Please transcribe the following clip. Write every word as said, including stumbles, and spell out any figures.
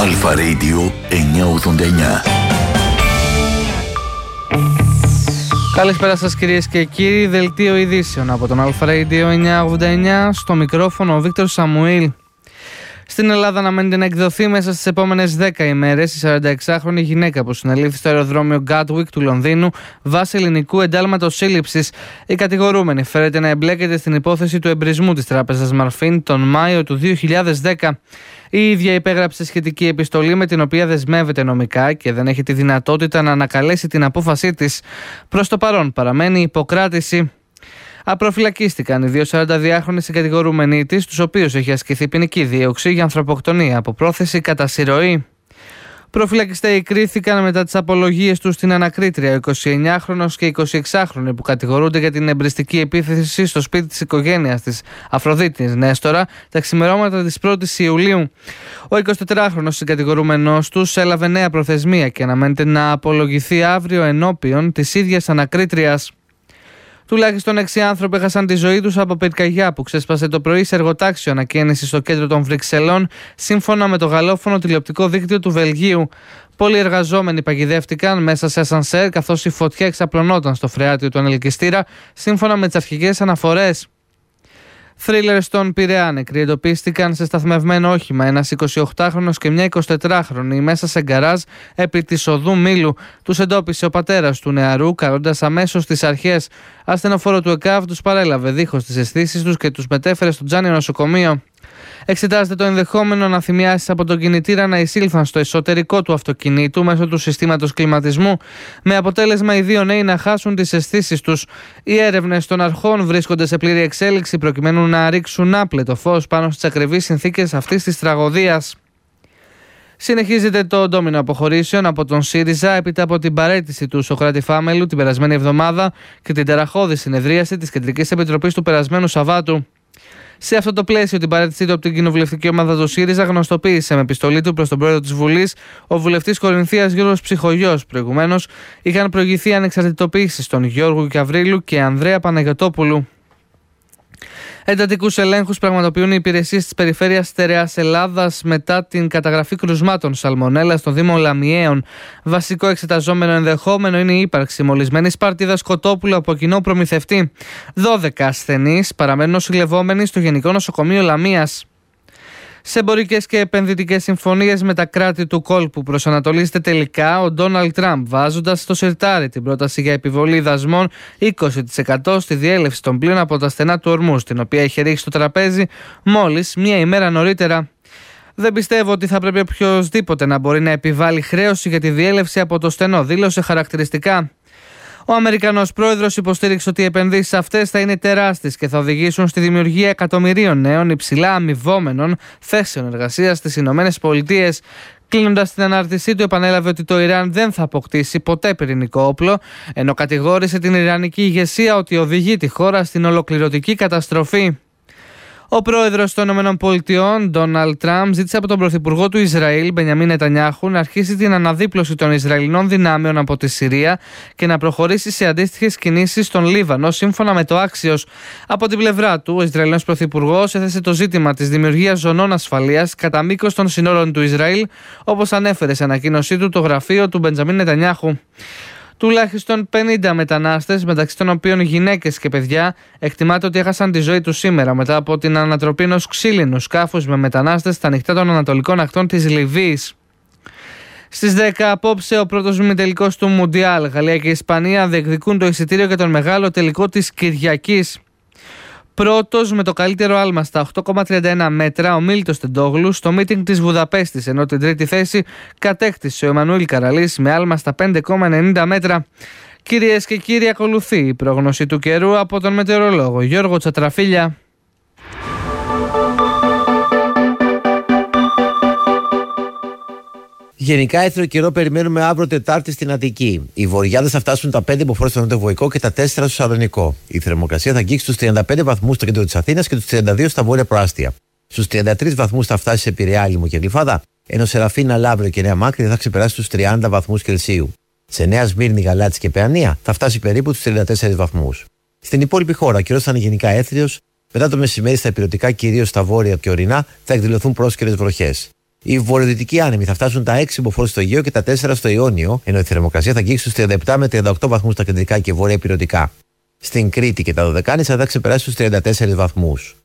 Αλφα Radio εννιακόσια ογδόντα εννιά. Καλησπέρα σας κυρίες και κύριοι, δελτίο ειδήσεων από τον Αλφα Radio εννιακόσια ογδόντα εννιά, στο μικρόφωνο ο Βίκτορ Σαμουήλ. Στην Ελλάδα αναμένεται να εκδοθεί μέσα στις επόμενες δέκα ημέρες η σαρανταεξάχρονη γυναίκα που συνελήφθη στο αεροδρόμιο Gatwick του Λονδίνου βάσει ελληνικού εντάλματος σύλληψης. Η κατηγορούμενη φέρεται να εμπλέκεται στην υπόθεση του εμπρισμού της τράπεζας Μαρφίν τον Μάιο του δύο χιλιάδες δέκα. Η ίδια υπέγραψε σχετική επιστολή με την οποία δεσμεύεται νομικά και δεν έχει τη δυνατότητα να ανακαλέσει την απόφασή της. Προς το παρόν παραμένει υποκράτηση. Απροφυλακίστηκαν οι δύο σαρανταδυάχρονοι συγκατηγορούμενοι της, τους οποίους έχει ασκηθεί ποινική δίωξη για ανθρωποκτονία από πρόθεση κατά συρροή. Προφυλακιστέοι κρίθηκαν μετά τις απολογίες τους στην ανακρίτρια, ο εικοσιεννιάχρονος και εικοσιεξάχρονοι που κατηγορούνται για την εμπριστική επίθεση στο σπίτι της οικογένειας της Αφροδίτης Νέστορα τα ξημερώματα της πρώτης Ιουλίου. Ο εικοσιτετράχρονος συγκατηγορούμενος τους έλαβε νέα προθεσμία και αναμένεται να απολογηθεί αύριο ενώπιον της ίδιας ανακρίτριας. Τουλάχιστον έξι άνθρωποι έχασαν τη ζωή τους από πυρκαγιά που ξέσπασε το πρωί σε εργοτάξιο ανακαίνιση στο κέντρο των Βρυξελών, σύμφωνα με το γαλλόφωνο τηλεοπτικό δίκτυο του Βελγίου. Πολλοί εργαζόμενοι παγιδεύτηκαν μέσα σε ασανσέρ, καθώς η φωτιά εξαπλωνόταν στο φρεάτιο του ανελκυστήρα, σύμφωνα με τις αρχικές αναφορές. Θρίλερ στον Πειραιά, νεκροί εντοπίστηκαν σε σταθμευμένο όχημα ένας εικοσιοκτάχρονος και μια εικοσιτετράχρονη μέσα σε γκαράζ επί της οδού Μήλου. Τους εντόπισε ο πατέρας του νεαρού, καλώντας αμέσως τις αρχές. Ασθενοφόρο του ΕΚΑΒ τους παρέλαβε δίχως τις αισθήσεις τους και τους μετέφερε στο Τζάνιο νοσοκομείο. Εξετάζεται το ενδεχόμενο αναθυμιάσεις από τον κινητήρα να εισήλθαν στο εσωτερικό του αυτοκινήτου μέσω του συστήματος κλιματισμού, με αποτέλεσμα οι δύο νέοι να χάσουν τις αισθήσεις τους. Οι έρευνες των αρχών βρίσκονται σε πλήρη εξέλιξη προκειμένου να ρίξουν άπλετο φως πάνω στις ακριβείς συνθήκες αυτής της τραγωδίας. Συνεχίζεται το ντόμινο αποχωρήσεων από τον ΣΥΡΙΖΑ έπειτα από την παραίτηση του Σωκράτη Φάμελου την περασμένη εβδομάδα και την τεραχώδη συνεδρίαση της Κεντρικής Επιτροπής του περασμένου Σαββάτου. Σε αυτό το πλαίσιο, την παραίτησή του από την κοινοβουλευτική ομάδα του ΣΥΡΙΖΑ γνωστοποίησε με επιστολή του προς τον πρόεδρο της Βουλής ο βουλευτής Κορινθίας Γιώργος Ψυχογιός. Προηγουμένως, είχαν προηγηθεί ανεξαρτητοποιήσεις των Γιώργου Καβρίλου και Ανδρέα Παναγιωτόπουλου. Εντατικούς ελέγχους πραγματοποιούν οι υπηρεσίες της περιφέρειας Στερεάς Ελλάδας μετά την καταγραφή κρουσμάτων σαλμονέλα στον Δήμο Λαμιαίων. Βασικό εξεταζόμενο ενδεχόμενο είναι η ύπαρξη μολυσμένης παρτίδας κοτόπουλου από κοινό προμηθευτή. δώδεκα ασθενείς παραμένουν νοσηλευόμενοι στο Γενικό Νοσοκομείο Λαμίας. Σε εμπορικές και επενδυτικές συμφωνίες με τα κράτη του κόλπου προσανατολίζεται τελικά ο Ντόναλντ Τραμπ, βάζοντας στο σιρτάρι την πρόταση για επιβολή δασμών είκοσι τοις εκατό στη διέλευση των πλοίων από τα στενά του Ορμούζ, την οποία είχε ρίξει στο τραπέζι μόλις μία ημέρα νωρίτερα. Δεν πιστεύω ότι θα πρέπει οποιοδήποτε να μπορεί να επιβάλλει χρέωση για τη διέλευση από το στενό, δήλωσε χαρακτηριστικά. Ο Αμερικανός πρόεδρος υποστήριξε ότι οι επενδύσεις αυτές θα είναι τεράστιες και θα οδηγήσουν στη δημιουργία εκατομμυρίων νέων υψηλά αμοιβόμενων θέσεων εργασίας στις Ηνωμένες Πολιτείες. Κλείνοντας την ανάρτησή του, επανέλαβε ότι το Ιράν δεν θα αποκτήσει ποτέ πυρηνικό όπλο, ενώ κατηγόρησε την Ιρανική ηγεσία ότι οδηγεί τη χώρα στην ολοκληρωτική καταστροφή. Ο πρόεδρος των ΗΠΑ, Ντόναλντ Τραμπ, ζήτησε από τον πρωθυπουργό του Ισραήλ, Μπενιαμίν Νετανιάχου, να αρχίσει την αναδίπλωση των Ισραηλινών δυνάμεων από τη Συρία και να προχωρήσει σε αντίστοιχες κινήσεις στον Λίβανο, σύμφωνα με το Άξιος. Από την πλευρά του, ο Ισραηλινός πρωθυπουργός έθεσε το ζήτημα της δημιουργίας ζωνών ασφαλείας κατά μήκος των συνόρων του Ισραήλ, όπως ανέφερε σε ανακοίνωσή του το γραφείο του Μπενιαμίν Νετανιάχου. Τουλάχιστον πενήντα μετανάστες, μεταξύ των οποίων γυναίκες και παιδιά, εκτιμάται ότι έχασαν τη ζωή τους σήμερα μετά από την ανατροπή ενός ξύλινου σκάφους με μετανάστες στα νυχτά των ανατολικών ακτών της Λιβύης. Στις δέκα απόψε, ο πρώτος ημιτελικός του Μουντιάλ. Γαλλία και Ισπανία διεκδικούν το εισιτήριο για τον μεγάλο τελικό της Κυριακής. Πρώτος με το καλύτερο άλμα στα οκτώ κόμμα τριάντα ένα μέτρα, ο Μίλτος Τεντόγλου στο μίτινγκ της Βουδαπέστης, ενώ την τρίτη θέση κατέκτησε ο Εμμανουήλ Καραλής με άλμα στα πέντε κόμμα ενενήντα μέτρα. Κυρίες και κύριοι, ακολουθεί η πρόγνωση του καιρού από τον μετεωρολόγο Γιώργο Τσατραφίλια. Γενικά, έθριο καιρό περιμένουμε αύριο Τετάρτη στην Αττική. Οι βορειάδες θα φτάσουν τα πέντε μποφόρ στο νοτιοβοϊκό και τα τέσσερα στο Σαλονικό. Η θερμοκρασία θα αγγίξει τους τριάντα πέντε βαθμούς στο κέντρο της Αθήνας και τους τριάντα δύο στα βόρεια προάστια. Στους τριάντα τρεις βαθμούς θα φτάσει σε Πειραιά, Άλυμο και Γλυφάδα, ενώ σε Ραφίνα, Λαύριο και Νέα Μάκρη θα ξεπεράσει τους τριάντα βαθμούς Κελσίου. Σε Νέα Σμύρνη, Γαλάτσι και Παιανία θα φτάσει περίπου τους τριάντα τέσσερις βαθμούς. Στην υπόλοιπη χώρα, ο καιρός θα είναι γενικά έθριος. Μετά το μεσημέρι, στα ηπειρωτικά, κυρίως στα βόρεια και ορεινά, θα εκδηλωθούν πρόσκαιρες βροχές. Οι βορειοδυτικοί άνεμοι θα φτάσουν τα έξι μποφόρ στο Αιγαίο και τα τέσσερα στο Ιόνιο, ενώ η θερμοκρασία θα αγγίξει στους τριάντα επτά με τριάντα οκτώ βαθμούς στα κεντρικά και βόρεια ηπειρωτικά. Στην Κρήτη και τα Δωδεκάνησα θα ξεπεράσει τους τριάντα τέσσερις βαθμούς.